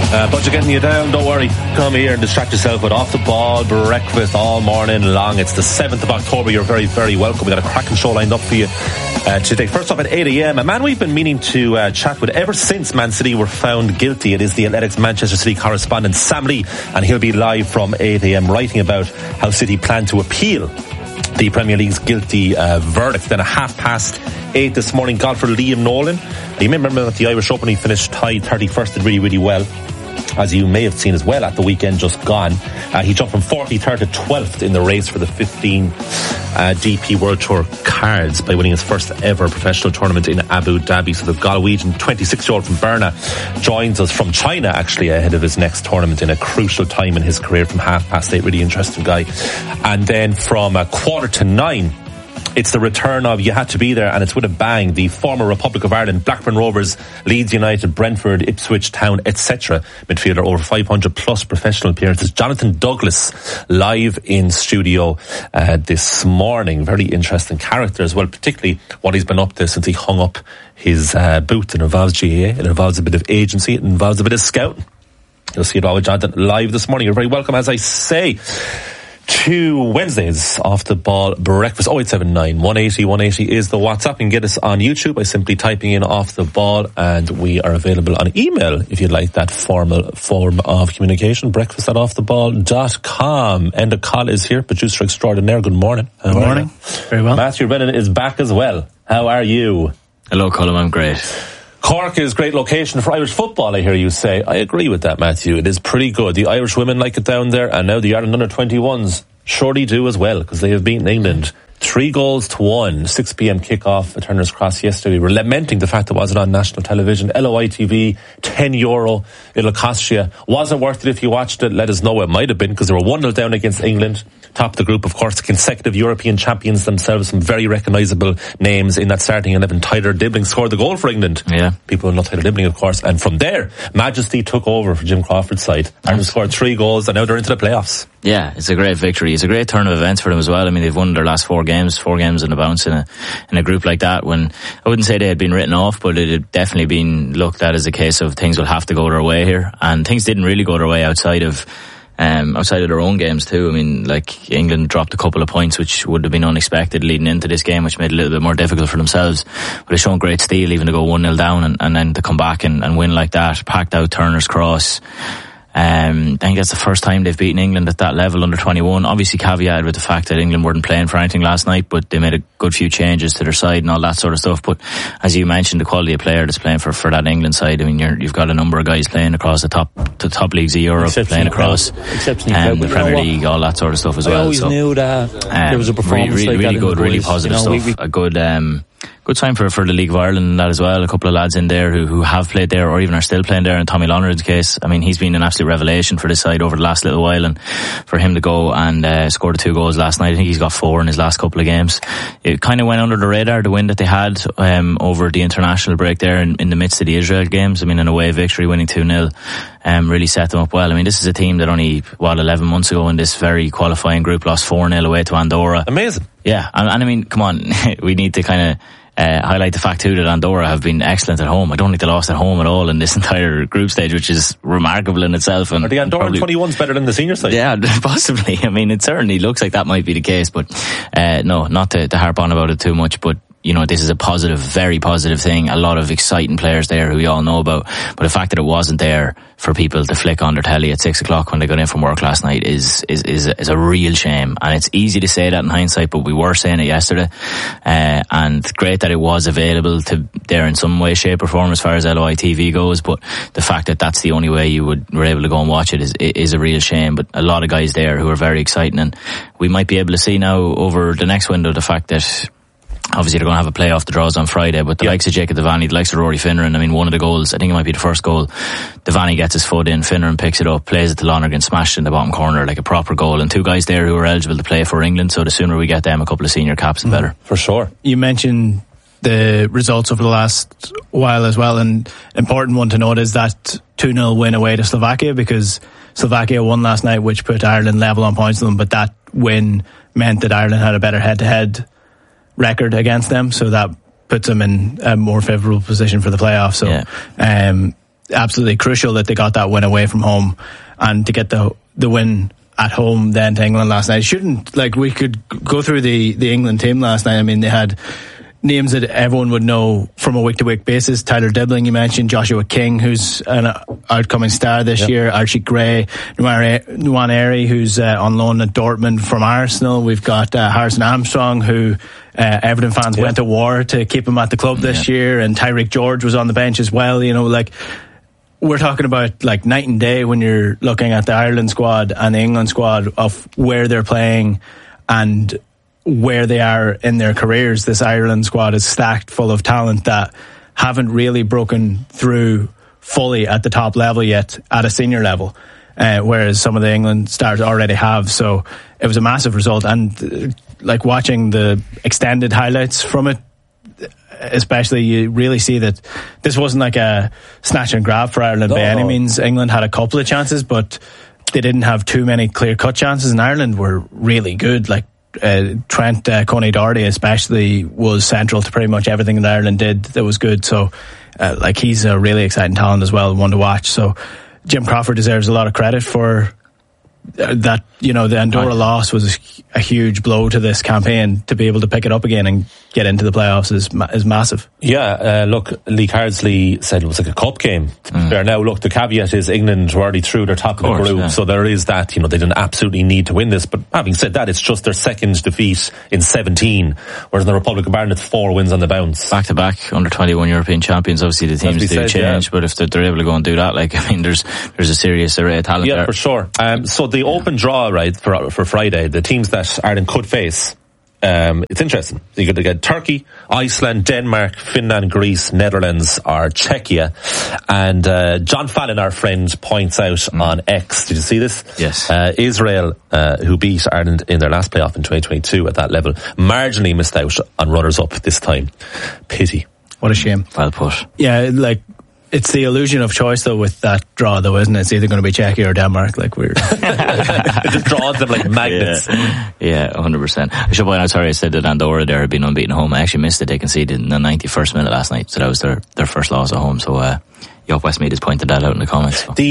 Bunch of getting you down, don't worry. Come here and distract yourself with Off the Ball breakfast all morning long. It's the 7th of October. You're very, very welcome. We've got a cracking show lined up for you today. First off at 8 a.m, a man we've been meaning to chat with ever since Man City were found guilty. It is the Athletics Manchester City correspondent Sam Lee, and he'll be live from 8 a.m. writing about how City plan to appeal the Premier League's guilty verdict. Then at 8:30 this morning, golfer Liam Nolan. You may remember at the Irish Open he finished tied 31st, did really, really well, as you may have seen as well at the weekend just gone. He jumped from 43rd to 12th in the race for the 15 DP World Tour cards by winning his first ever professional tournament in Abu Dhabi. So the Galwegian 26-year-old from Berna joins us from China, actually, ahead of his next tournament in a crucial time in his career from 8:30. Really interesting guy. And then from 8:45, it's the return of You Had to Be There, and it's with a bang. The former Republic of Ireland, Blackburn Rovers, Leeds United, Brentford, Ipswich Town, etc. midfielder, over 500 plus professional appearances. Jonathan Douglas live in studio this morning. Very interesting character as well, particularly what he's been up to since he hung up his boot. It involves GAA, it involves a bit of agency, it involves a bit of scouting. You'll see it all with Jonathan live this morning. You're very welcome, as I say, to Wednesdays Off the Ball breakfast. 0879 180 180 is the WhatsApp. You can get us on YouTube by simply typing in Off the Ball, and we are available on email if you'd like that formal form of communication. breakfast@offtheball.com. Enda Call is here, producer extraordinaire. Good morning. Good morning. Very well. Matthew Brennan is back as well. How are you? Hello, Colm. I'm great. Cork is a great location for Irish football, I hear you say. I agree with that, Matthew. It is pretty good. The Irish women like it down there, and now the Ireland under-21s surely do as well, because they have beaten England 3-1. 6 p.m. kickoff at Turner's Cross yesterday. We were lamenting the fact it wasn't on national television. LOI TV, €10. It'll cost you. Was it worth it if you watched it? Let us know. It might have been, because they were 1-0 down against England. Top of the group, of course, consecutive European champions themselves. Some very recognisable names in that starting 11. Tyler Dibling scored the goal for England. Yeah. People know Tyler Dibling, of course. And from there, Majesty took over for Jim Crawford's side. Ireland scored 3 goals, and now they're into the playoffs. Yeah, it's a great victory. It's a great turn of events for them as well. I mean, they've won their last 4 games in a bounce in a group like that, when I wouldn't say they had been written off, but it had definitely been looked at as a case of things will have to go their way here. And things didn't really go their way outside of their own games too. I mean, like, England dropped a couple of points which would have been unexpected leading into this game, which made it a little bit more difficult for themselves. But they've shown great steel even to go 1-0 down and then to come back and win like that. Packed out Turner's Cross. I think that's the first time they've beaten England at that level under 21. Obviously caveated with the fact that England weren't playing for anything last night, but they made a good few changes to their side and all that sort of stuff. But as you mentioned, the quality of player that's playing for that England side, I mean, you've got a number of guys playing across the top leagues of Europe, playing across the Premier League, all that sort of stuff as well. I always knew that there was a performance really, like really that good, really boys. positive stuff. A good sign for the League of Ireland and that as well. A couple of lads in there who have played there or even are still playing there. In Tommy Lonergan's case, I mean, he's been an absolute revelation for this side over the last little while, and for him to go and score the 2 goals last night, I think he's got 4 in his last couple of games. It kind of went under the radar, the win that they had over the international break there in the midst of the Israel games. I mean, an away victory, winning 2-0, really set them up well. I mean, this is a team that only 11 months ago in this very qualifying group lost 4-0 away to Andorra. Amazing. Yeah, and I mean, come on, we need to kind of highlight the fact too that Andorra have been excellent at home. I don't think they lost at home at all in this entire group stage, which is remarkable in itself. And are the Andorra 21s better than the senior side? Yeah, possibly. I mean, it certainly looks like that might be the case, but no, not to harp on about it too much, but you know, this is a positive, very positive thing. A lot of exciting players there who we all know about. But the fact that it wasn't there for people to flick on their telly at 6 o'clock when they got in from work last night is a real shame. And it's easy to say that in hindsight, but we were saying it yesterday. And great that it was available to there in some way, shape or form as far as LOI TV goes. But the fact that that's the only way you were able to go and watch it is a real shame. But a lot of guys there who are very exciting. And we might be able to see now over the next window the fact that obviously they're going to have a play off the draws on Friday, but the likes of Jacob Devaney, the likes of Rory Finneran, I mean, one of the goals, I think it might be the first goal, Devaney gets his foot in, Finneran picks it up, plays it to Lonergan, smashed in the bottom corner like a proper goal, and 2 guys there who are eligible to play for England, so the sooner we get them a couple of senior caps, the better. For sure. You mentioned the results over the last while as well, and important one to note is that 2-0 win away to Slovakia, because Slovakia won last night, which put Ireland level on points with them, but that win meant that Ireland had a better head-to-head record against them, so that puts them in a more favourable position for the playoffs. So absolutely crucial that they got that win away from home, and to get the win at home then to England last night. We could go through the England team last night. I mean, they had names that everyone would know from a week-to-week basis. Tyler Dibling, you mentioned, Joshua King, who's an outcoming star this year, Archie Gray, Nuwan Airy, who's on loan at Dortmund from Arsenal. We've got Harrison Armstrong, who Everton fans went to war to keep him at the club this year, and Tyreek George was on the bench as well. We're talking about night and day when you're looking at the Ireland squad and the England squad of where they're playing and where they are in their careers. This Ireland squad is stacked full of talent that haven't really broken through fully at the top level yet at a senior level, whereas some of the England stars already have. So it was a massive result, and watching the extended highlights from it, especially, you really see that this wasn't like a snatch and grab for Ireland by any means. England had a couple of chances, but they didn't have too many clear-cut chances, and Ireland were really good. Trent Coney-Doherty especially was central to pretty much everything that Ireland did that was good. So he's a really exciting talent as well, one to watch. So Jim Crawford deserves a lot of credit for that. The Andorra loss was a huge blow to this campaign. To be able to pick it up again and get into the playoffs is massive. Yeah, Lee Cardsley said it was like a cup game. Now, look, the caveat is England were already through their top of the group, so there is that, they didn't absolutely need to win this. But having said that, it's just their second defeat in 17, whereas in the Republic of Ireland it's 4 wins on the bounce. Back to back, under 21 European champions. Obviously the teams do change, but if they're able to go and do that, there's a serious array of talent there. Yeah, for sure. So the open draw, right, for Friday, the teams that Ireland could face, it's interesting. You could get Turkey, Iceland, Denmark, Finland, Greece, Netherlands, or Czechia. And John Fallon, our friend, points out on X, did you see this? Yes. Israel, who beat Ireland in their last playoff in 2022 at that level, marginally missed out on runners-up this time. Pity. What a shame. Well put. Yeah, it's the illusion of choice, though, with that draw, though, isn't it? It's either going to be Czechia or Denmark. We're it just draws them like magnets. Yeah, 100%. I should point out, sorry, I said that Andorra there had been unbeaten at home. I actually missed it. They conceded in the 91st minute last night, so that was their first loss at home. So Jock Westmead has pointed that out in the comments. So.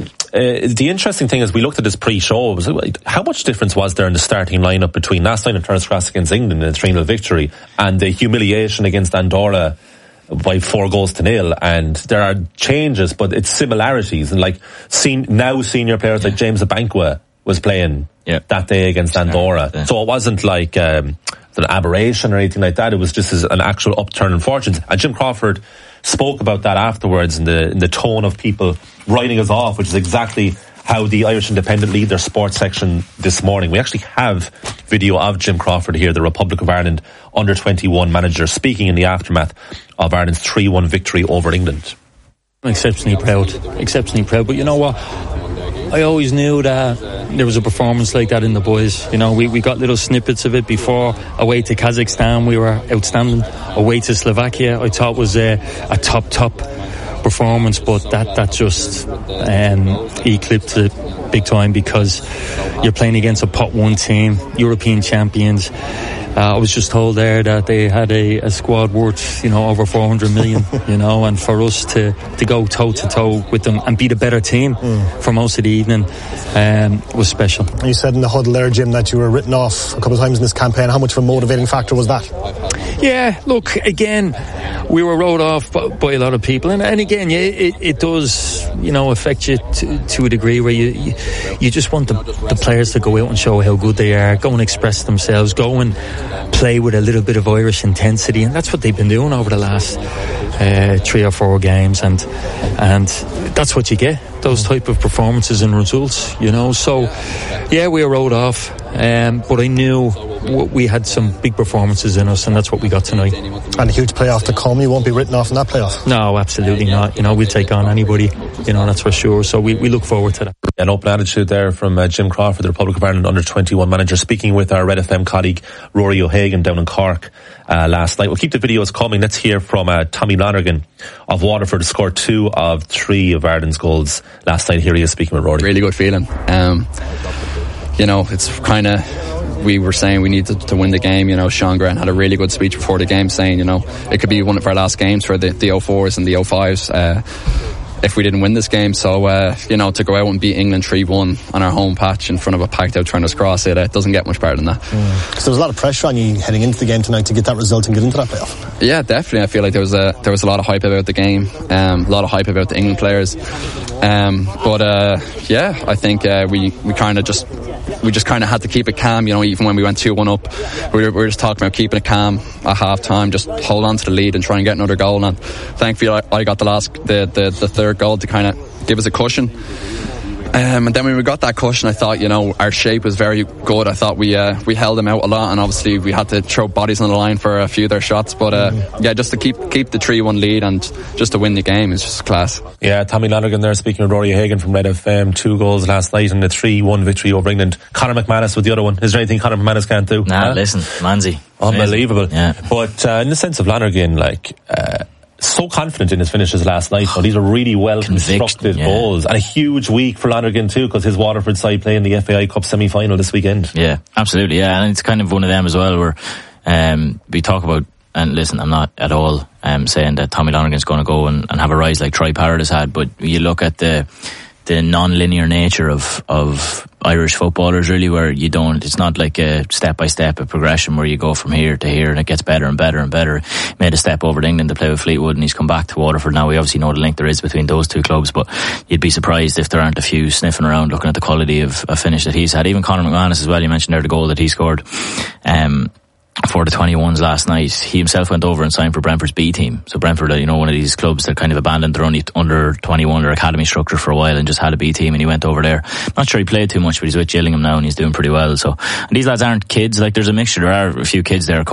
The interesting thing is we looked at this pre-show. Was how much difference was there in the starting lineup between last night in Turner's Cross against England in a 3-0 victory and the humiliation against Andorra by 4-0? And there are changes, but it's similarities. And senior players like James Abankwah was playing that day against Andorra. Yeah. So it wasn't like an aberration or anything like that. It was just an actual upturn in fortunes. And Jim Crawford spoke about that afterwards in the tone of people writing us off, which is exactly how the Irish Independent lead their sports section this morning. We actually have video of Jim Crawford here, the Republic of Ireland under-21 manager, speaking in the aftermath of Ireland's 3-1 victory over England. I'm exceptionally proud. But you know what? I always knew that there was a performance like that in the boys. We got little snippets of it before. Away to Kazakhstan, we were outstanding. Away to Slovakia, I thought was a top performance, but that just eclipsed it big time because you're playing against a pot 1 team, European champions. I was just told there that they had a squad worth, over 400 million, and for us to go toe to toe with them and beat a better team for most of the evening was special. You said in the huddle there, Jim, that you were written off a couple of times in this campaign. How much of a motivating factor was that? Yeah, look, again, we were wrote off by a lot of people, and again, it does, affect you to a degree where you just want the players to go out and show how good they are, go and express themselves, go and play with a little bit of Irish intensity, and that's what they've been doing over the last 3 or 4 games, and that's what you get, those type of performances and results, so yeah, we were wrote off, but I knew we had some big performances in us, and that's what we got tonight. And a huge playoff to come. You won't be written off in that playoff. No, absolutely not. We'll take on anybody, that's for sure, so we look forward to that. An open attitude there from Jim Crawford, the Republic of Ireland under-21 manager, speaking with our Red FM colleague Rory O'Hagan down in Cork last night. We'll keep the videos coming. Let's hear from Tommy Lonergan of Waterford, scored 2 of 3 of Ireland's goals last night. Here he is speaking with Rory. Really good feeling. It's kind of, we were saying we needed to win the game. Sean Grant had a really good speech before the game saying, it could be one of our last games for the 04s and the 05s. if we didn't win this game. So to go out and beat England 3-1 on our home patch in front of a packed out Turner's Cross, it doesn't get much better than that. So there was a lot of pressure on you heading into the game tonight to get that result and get into that playoff. Yeah, definitely. I feel like there was a lot of hype about the game, a lot of hype about the England players. I think we kind of just kind of had to keep it calm. Even when we went 2-1 up, we were just talking about keeping it calm at half time, just hold on to the lead and try and get another goal. And thankfully I got the third goal to kind of give us a cushion. And then when we got that cushion, I thought, our shape was very good. I thought we held them out a lot, and obviously we had to throw bodies on the line for a few of their shots. But just to keep the 3-1 lead and just to win the game is just class. Yeah, Tommy Lonergan there speaking of Rory Hagan from Red FM. 2 goals last night and a 3-1 victory over England. Conor McManus with the other one. Is there anything Conor McManus can't do? Nah, listen, Manzi. Unbelievable. Yeah. But in the sense of Lonergan, so confident in his finishes last night. So these are really well constructed goals, and a huge week for Lonergan too, because his Waterford side play in the FAI Cup semi-final this weekend. Yeah, absolutely. Yeah, and it's kind of one of them as well where we talk about. And listen, I'm not at all saying that Tommy Lonergan's going to go and have a rise like Troy Parrott has had, but you look at the non-linear nature of Irish footballers, really, where it's not like a step-by-step, a progression where you go from here to here and it gets better and better and better. He made a step over to England to play with Fleetwood, and he's come back to Waterford now. We obviously know the link there is between those two clubs, but you'd be surprised if there aren't a few sniffing around looking at the quality of a finish that he's had. Even Conor McManus as well, you mentioned there the goal that he scored for the 21s last night. He himself went over and signed for Brentford's B team. So Brentford, one of these clubs that kind of abandoned their only under 21 or academy structure for a while and just had a B team, and he went over there. Not sure he played too much, but he's with Gillingham now and he's doing pretty well. So, and these lads aren't kids. There's a mixture. There are a few kids there